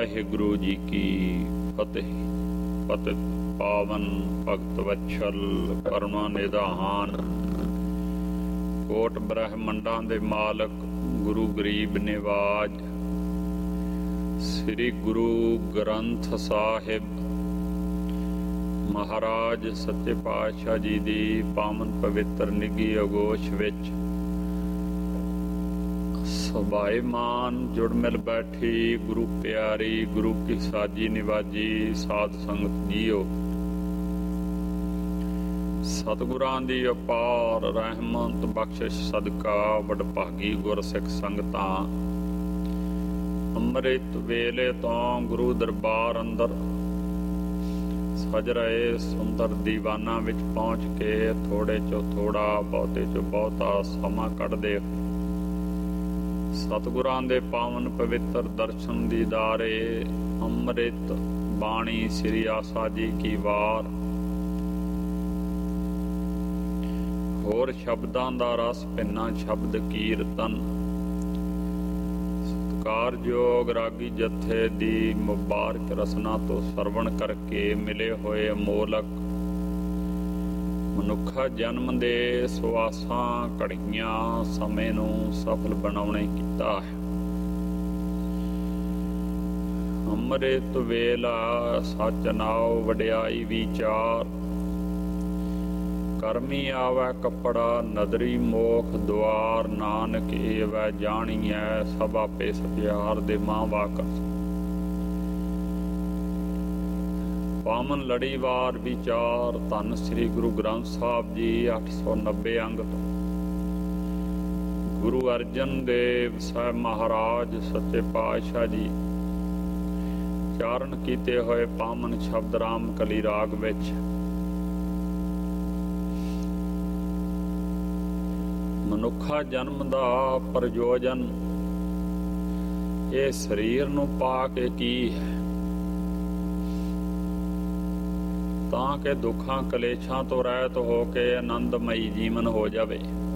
ਵਾਹਿਗੁਰੂ ਜੀ ਕੀ ਫਤਿਹ। ਪਤਿਤ ਪਾਵਨ ਭਗਤ ਵਛਲ ਕਰੁਣਾ ਨਿਧਾਨ, ਕੋਟ ਬ੍ਰਹਮੰਡਾਂ ਦੇ ਮਾਲਕ ਗੁਰੂ ਗਰੀਬ ਨਿਵਾਜ, ਸ੍ਰੀ ਗੁਰੂ ਗ੍ਰੰਥ ਸਾਹਿਬ ਮਹਾਰਾਜ ਸੱਚੇ ਪਾਤਸ਼ਾਹ ਜੀ ਦੀ ਪਾਵਨ ਪਵਿੱਤਰ ਨਿੱਘੀ ਅਗੋਸ਼ ਵਿੱਚ ਸਭਾਏਮਾਨ ਜੁੜ ਮਿਲ ਬੈਠੀ ਗੁਰੂ ਪਿਆਰੀ ਗੁਰੂ ਕੀ ਸਾਜੀ ਨਿਵਾਜੀ ਸਾਧ ਸੰਗਤ ਜੀਓ, ਸਤਿਗੁਰਾਂ ਦੀ ਅਪਾਰ ਰਹਿਮਤ ਬਖਸ਼ਿਸ਼ ਸਦਕਾ ਵਡਭਾਗੀ ਗੁਰਸਿੱਖ ਸੰਗਤਾਂ ਅੰਮ੍ਰਿਤ ਵੇਲੇ ਤੋਂ ਗੁਰੂ ਦਰਬਾਰ ਅੰਦਰ ਸਜ ਰਹੇ ਸੁੰਦਰ ਦੀਵਾਨਾਂ ਵਿੱਚ ਪਹੁੰਚ ਕੇ ਥੋੜੇ ਚੋਂ ਥੋੜਾ ਬਹੁਤੇ ਚੋਂ ਬਹੁਤਾ ਸਮਾਂ ਕੱਢਦੇ ਸਤਿਗੁਰਾਂ ਦੇ ਪਾਵਨ ਪਵਿੱਤਰ ਦਰਸ਼ਨ ਦੀਦਾਰੇ ਅੰਮ੍ਰਿਤ ਬਾਣੀ ਸ੍ਰੀ ਆਸਾ ਜੀ ਕੀ ਵਾਰ, ਹੋਰ ਸ਼ਬਦਾਂ ਦਾ ਰਸ ਭਿੰਨਾ ਸ਼ਬਦ ਕੀਰਤਨ, ਸਤਿਕਾਰਯੋਗ ਰਾਗੀ ਜਥੇ ਦੀ ਮੁਬਾਰਕ ਰਸਨਾ ਤੋਂ ਸਰਵਣ ਕਰਕੇ ਮਿਲੇ ਹੋਏ ਅਮੋਲਕ ਮਨੁੱਖਾ ਜਨਮ ਦੇ ਸਵਾਸਾਂ ਘੜੀਆਂ ਸਮੇਂ ਨੂੰ ਸਫਲ ਬਣਾਉਣੇ ਕੀਤਾ ਹੈ। ਅੰਮ੍ਰਿਤ ਵੇਲਾ ਸੱਚ ਨਾਉ ਵਡਿਆਈ ਵਿਚਾਰ, ਕਰਮੀ ਆਵੈ ਕੱਪੜਾ ਨਦਰੀ ਮੋਖ ਦੁਆਰ, ਨਾਨਕ ਏਵੈ ਜਾਣੀਐ ਸਭ ਆਪੇ ਸਤਿਆਰ ਦੇ ਮਾਂ ਵਾਕਸ। ਪਾਵਨ ਲੜੀਵਾਰ ਵਿਚਾਰ ਧੰਨ ਸ੍ਰੀ ਗੁਰੂ ਗ੍ਰੰਥ ਸਾਹਿਬ ਜੀ 890 ਅੰਗ ਤੋਂ ਗੁਰੂ ਅਰਜਨ ਦੇਵ ਸਾਹਿਬ ਮਹਾਰਾਜ ਸੱਚੇ ਪਾਤਸ਼ਾਹ ਜੀ ਚਾਰਨ ਕੀਤੇ ਹੋਏ ਪਾਵਨ ਸ਼ਬਦ ਰਾਮ ਕਲੀ ਰਾਗ ਵਿੱਚ ਮਨੁੱਖਾ ਜਨਮ ਦਾ ਪ੍ਰਯੋਜਨ ਇਹ ਸਰੀਰ ਨੂੰ ਪਾ ਕੇ ਕੀ ਹੈ, ਤਾਂ ਕਿ ਦੁੱਖਾਂ ਕਲੇਸ਼ਾਂ ਤੋਂ ਰਹਿਤ ਹੋ ਕੇ ਆਨੰਦਮਈ ਜੀਵਨ ਹੋ ਜਾਵੇ।